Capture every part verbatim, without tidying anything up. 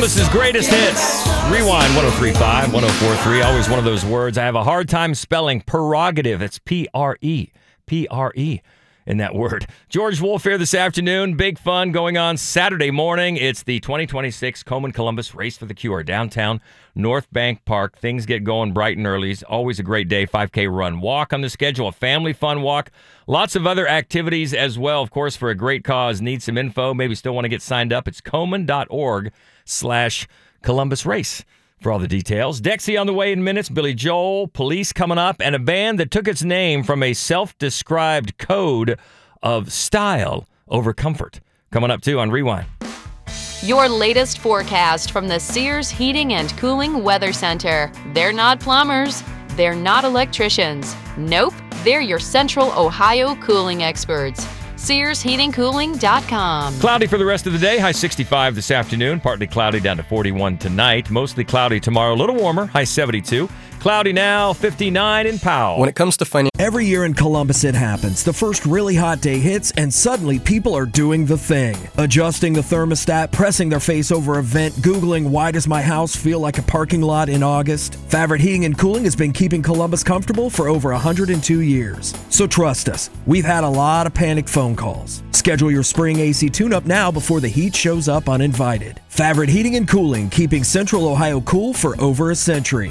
Columbus's greatest hits. Rewind one oh three point five, one oh four point three. Always one of those words I have a hard time spelling. Prerogative. It's P R E. P R E in that word. George Wolf here this afternoon. Big fun going on Saturday morning. It's the twenty twenty-six Komen Columbus Race for the Cure, downtown North Bank Park. Things get going bright and early. It's always a great day. five K run walk on the schedule, a family fun walk. Lots of other activities as well, of course, for a great cause. Need some info, maybe still want to get signed up. It's komen.org slash Columbus Race for all the details. Dexy on the way in minutes, Billy Joel, Police coming up, and a band that took its name from a self-described code of style over comfort. Coming up, too, on Rewind. Your latest forecast from the Sears Heating and Cooling Weather Center. They're not plumbers. They're not electricians. Nope, they're your Central Ohio cooling experts. Sears Heating Cooling dot com. Cloudy for the rest of the day. High sixty-five this afternoon. Partly cloudy down to forty-one tonight. Mostly cloudy tomorrow. A little warmer. High seventy-two. Cloudy now, fifty-nine in Powell. When it comes to finding... Every year in Columbus it happens. The first really hot day hits and suddenly people are doing the thing. Adjusting the thermostat, pressing their face over a vent, Googling why does my house feel like a parking lot in August? Favorite Heating and Cooling has been keeping Columbus comfortable for over one hundred two years. So trust us, we've had a lot of panicked phone calls. Schedule your spring A C tune-up now before the heat shows up uninvited. Favorite Heating and Cooling, keeping Central Ohio cool for over a century.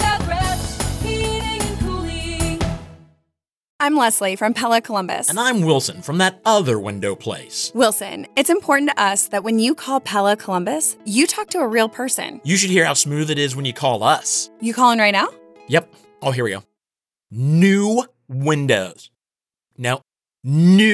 I'm Leslie from Pella Columbus. And I'm Wilson from that other window place. Wilson, it's important to us that when you call Pella Columbus, you talk to a real person. You should hear how smooth it is when you call us. You calling right now? Yep. Oh, here we go. New windows. No, new.